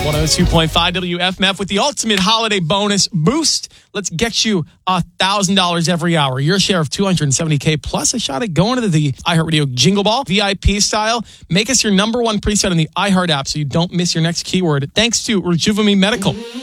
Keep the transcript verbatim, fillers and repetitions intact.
one oh two point five W F M F with the ultimate holiday bonus boost. Let's get you one thousand dollars every hour. Your share of two hundred seventy K plus a shot at going to the iHeartRadio Jingle Ball V I P style. Make us your number one preset in the iHeart app so you don't miss your next keyword. Thanks to Rejuvenate Medical.